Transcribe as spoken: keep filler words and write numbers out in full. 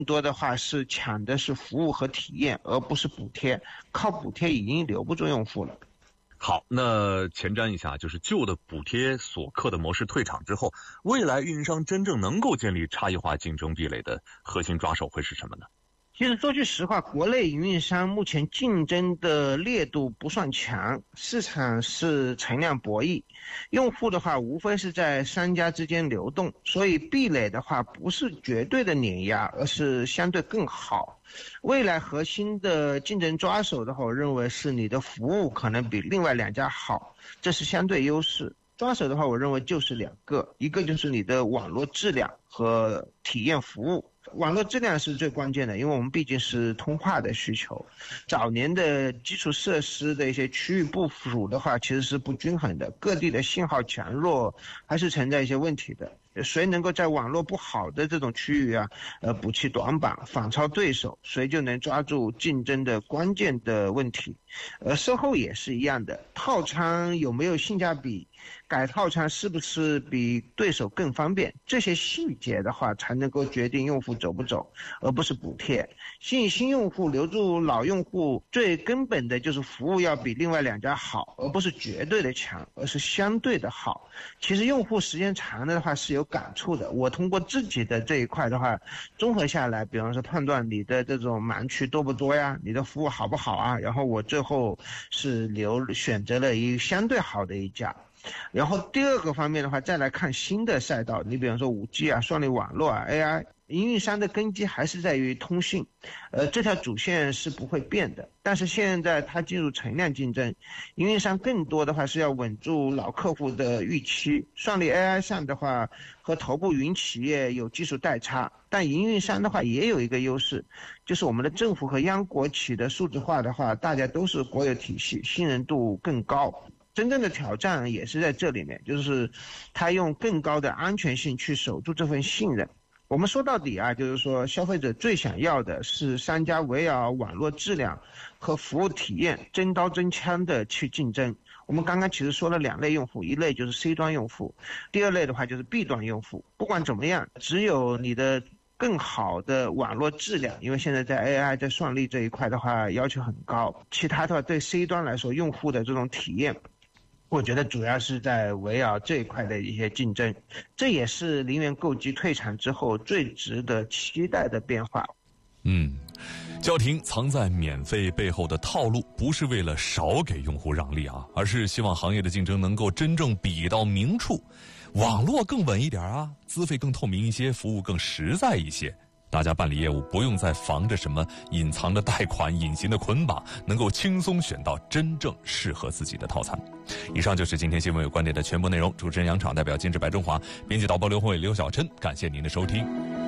多的话是抢的是服务和体验，而不是补贴。靠补贴已经留不住用户了。 好，那前瞻一下，就是旧的补贴索客的模式退场之后，未来运营商真正能够建立差异化竞争壁垒的核心抓手会是什么呢？ 其实说句实话，国内营运商目前竞争的烈度不算强，市场是存量博弈，用户的话无非是在商家之间流动，所以壁垒的话不是绝对的碾压，而是相对更好。未来核心的竞争抓手的话，我认为是你的服务可能比另外两家好，这是相对优势。抓手的话，我认为就是两个，一个就是你的网络质量和体验服务。网络质量是最关键的，因为我们毕竟是通话的需求。早年的基础设施的一些区域部署的话，其实是不均衡的，各地的信号强弱还是存在一些问题的。谁能够在网络不好的这种区域啊，呃，补齐短板，反超对手，谁就能抓住竞争的关键的问题。呃，售后也是一样的，套餐有没有性价比，改套餐是不是比对手更方便，这些细节的话才能够决定用户走不走，而不是补贴。吸引新用户，留住老用户，最根本的就是服务要比另外两家好，而不是绝对的强，而是相对的好。其实用户时间长了的话是有感触的，我通过自己的这一块的话，综合下来，比方说判断你的这种盲区多不多呀，你的服务好不好啊，然后我最后是留选择了一相对好的一家。然后第二个方面的话，再来看新的赛道，你比方说 五 G 啊、算力网络啊、A I， 营运商的根基还是在于通信，呃，这条主线是不会变的。但是现在它进入存量竞争，营运商更多的话是要稳住老客户的预期。算力 A I 上的话，和头部云企业有技术代差，但营运商的话也有一个优势，就是我们的政府和央国企的数字化的话，大家都是国有体系，信任度更高。真正的挑战也是在这里面，就是他用更高的安全性去守住这份信任。我们说到底啊，就是说消费者最想要的是商家围绕网络质量和服务体验真刀真枪的去竞争。我们刚刚其实说了两类用户，一类就是 C 端用户，第二类的话就是 B 端用户。不管怎么样，只有你的更好的网络质量，因为现在在 A I 在算力这一块的话要求很高，其他的话对 C 端来说，用户的这种体验我觉得主要是在围绕这一块的一些竞争，这也是零元购机退场之后最值得期待的变化。 嗯，叫停藏在免费背后的套路，不是为了少给用户让利啊，而是希望行业的竞争能够真正比到明处，网络更稳一点啊，资费更透明一些，服务更实在一些。大家办理业务不用再防着什么隐藏的贷款、隐形的捆绑，能够轻松选到真正适合自己的套餐。以上就是今天新闻有观点的全部内容。主持人杨昶代表监制白中华，编辑导播刘慧、刘晓琛，感谢您的收听。